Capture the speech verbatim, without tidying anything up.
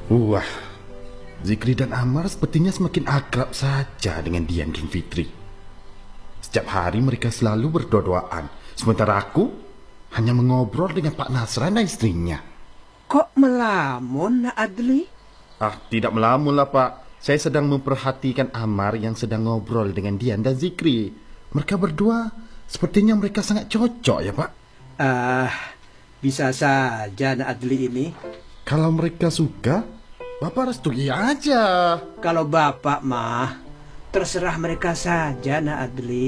Wah, Zikri dan Amar sepertinya semakin akrab saja dengan Dian dan Fitri. Setiap hari mereka selalu berdoa-doaan, sementara aku hanya mengobrol dengan Pak Nasran dan istrinya. Kok melamun, Nak Adli? Ah, tidak melamun lah, Pak. Saya sedang memperhatikan Amar yang sedang ngobrol dengan Dian dan Zikri. Mereka berdua, sepertinya mereka sangat cocok ya, Pak. Ah, bisa saja Nak Adli ini. Kalau mereka suka, Bapak restui aja. Kalau bapak mah, terserah mereka saja Nak Adli.